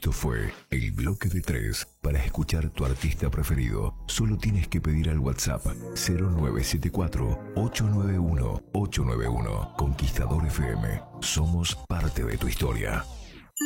Esto fue El Bloque de Tres. Para escuchar tu artista preferido, solo tienes que pedir al WhatsApp 0974-891-891. Conquistador FM. Somos parte de tu historia.